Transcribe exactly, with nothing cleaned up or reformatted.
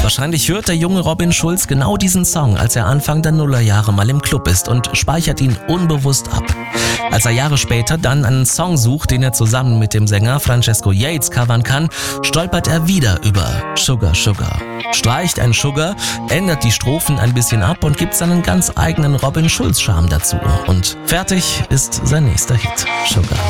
Wahrscheinlich hört der junge Robin Schulz genau diesen Song, als er Anfang der Nullerjahre mal im Club ist und speichert ihn unbewusst ab. Als er Jahre später dann einen Song sucht, den er zusammen mit dem Sänger Francesco Yates covern kann, stolpert er wieder über Sugar Sugar. Streicht ein Sugar, ändert die Strophen ein bisschen ab und gibt seinen ganz eigenen Robin Schulz-Charme dazu. Und fertig ist sein nächster Hit, Sugar.